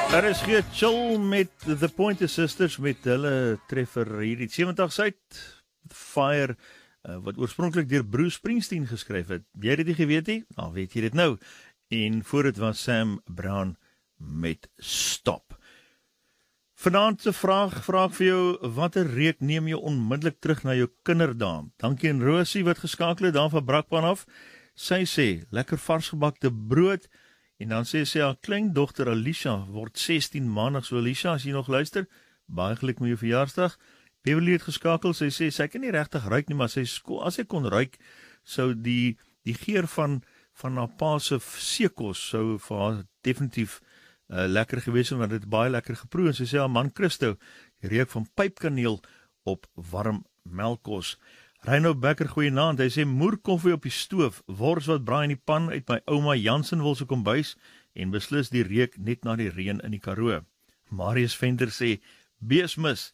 Daar is geen chill met The Pointer Sisters met hulle treffer hierdie 70 Suid Fire wat oorspronklik deur Bruce Springsteen geskryf het. Jy het dit nie geweet nie? Nou weet jy dit nou. En voor dit was Sam Brown met Stop. Vanaand se vraag vir jou, watter reuk neem jy onmiddellik terug na jou kinderdae? Dankie aan Rosie wat geskakel het daar van Brakpan af. Sy sê, lekker varsgebakte brood. En dan sê sy, haar kleindogter Alicia word 16 maandag. So Alicia, as jy nog luister, baie geluk met jou verjaarsdag. Beverly het geskakel, sy sê, sy kan nie regtig ruik nie, maar sy as sy kon ruik, sou die geur van haar pa se seekos sou vir haar definitief lekker gewees het, want dit baie lekker geproe. En sy sê, haar man Christo, die reuk van pypkaneel op warm melkkos. Reino Becker, goeienaand, hy sê, moerkoffie op die stoof, wors wat braai in die pan uit my ouma Jansen wil se kombuis, en beslis die reuk net na die reën in die Karoo. Marius Venter sê, beesmis,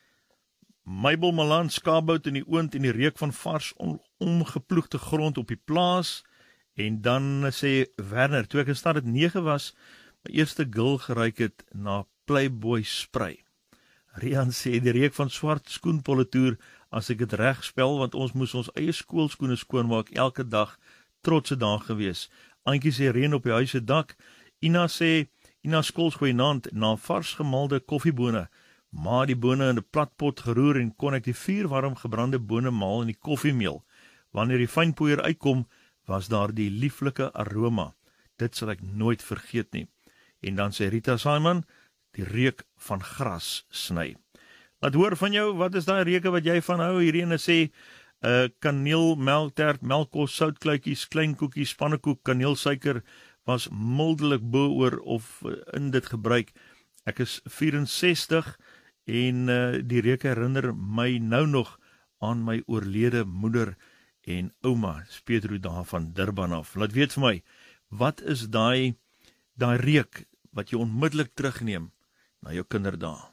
Mabel Malan, skaapbout in die oond en die reuk van vars omgeploegde grond op die plaas, en dan sê Werner, toe ek in stad het 9 was, my eerste gil geruik het na Playboy spray. Rian sê, die reuk van swart skoenpolletoer, as ek het reg spel, want ons moes ons eie skoolskoene skoonmaak elke dag, trotse dag gewees. Antjie sê, reën op die huis se dak. Ina sê, Ina Skols goeienaand, na vars gemalde koffiebone, maar die bone in 'n platpot geroer en kon ek die 4 warm gebrande bone maal in die koffiemeel. Wanneer die fynpoeier uitkom, was daar die lieflike aroma. Dit sal ek nooit vergeet nie. En dan sê Rita Simon, die reuk van gras sny. Laat hoor van jou, wat is daai reuke wat jy van hou? Irene sê, kaneel, melktert, melkkos, soutkluitjies, kleinkoekies, pannekoek, kaneelsuiker was mildelik bo-oor of in dit gebruik. Ek is 64 en die reuke herinner my nou nog aan my oorlede moeder en ouma, Petro daar van Durban af. Laat weet vir my, wat is daai reuk wat jy onmiddellik terugneem na jou kinderdae?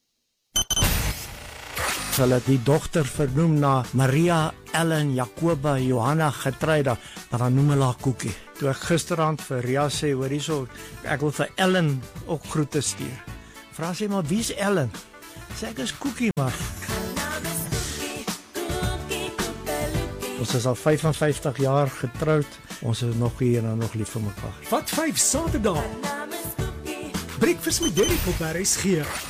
Hulle het die dogter vernoem na Maria Ellen Jacoba Johanna Getruida, maar dan noem hulle haar Koekie. Toe ek gisterand vir Ria sê, hoor hierso, ek wil vir Ellen ook groete stuur. Vra sy, maar wie is Ellen? Sê ek is Koekie, maar. Ons is al 55 jaar getroud, ons is nog hier en nog lief vir mekaar. Wat 5 Saterdag? Breakfast met Derek op RSG.